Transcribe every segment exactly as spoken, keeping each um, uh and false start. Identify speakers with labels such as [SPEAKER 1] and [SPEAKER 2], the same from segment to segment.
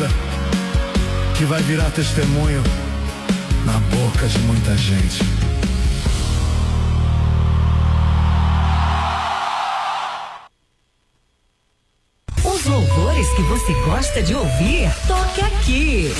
[SPEAKER 1] vida que vai virar testemunho na boca de muita gente.
[SPEAKER 2] Os louvores que você gosta de ouvir, toque aqui.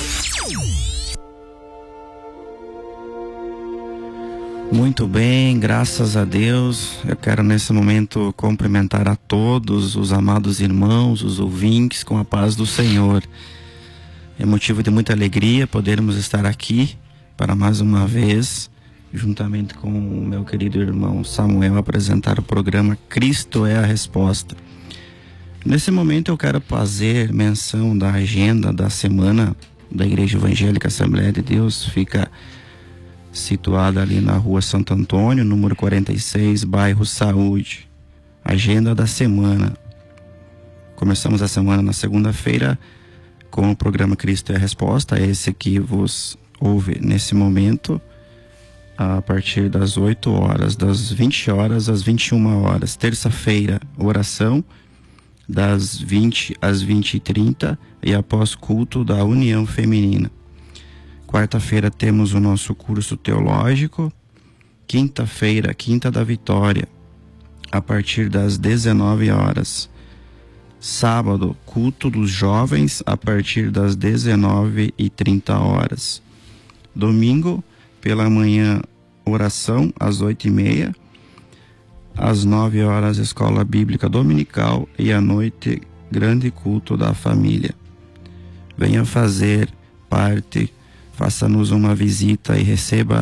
[SPEAKER 3] Muito bem, graças a Deus. Eu quero nesse momento cumprimentar a todos os amados irmãos, os ouvintes, com a paz do Senhor. É motivo de muita alegria podermos estar aqui para mais uma vez, juntamente com o meu querido irmão Samuel, apresentar o programa Cristo é a Resposta. Nesse momento eu quero fazer menção da agenda da semana da Igreja Evangélica Assembleia de Deus. Fica situada ali na rua Santo Antônio, número quarenta e seis, bairro Saúde. Agenda da semana. Começamos a semana na segunda-feira com o programa Cristo é a Resposta, esse que vos ouve nesse momento, a partir das oito horas, das vinte horas às vinte e uma horas. Terça-feira, oração, das vinte às vinte e trinta, e após culto da União Feminina. Quarta-feira temos o nosso curso teológico. Quinta-feira, Quinta da Vitória, a partir das dezenove horas. Sábado, culto dos jovens, a partir das dezenove e trinta horas. Domingo, pela manhã, oração, às oito e meia. Às nove horas, escola bíblica dominical, e à noite, grande culto da família. Venha fazer parte, faça-nos uma visita e receba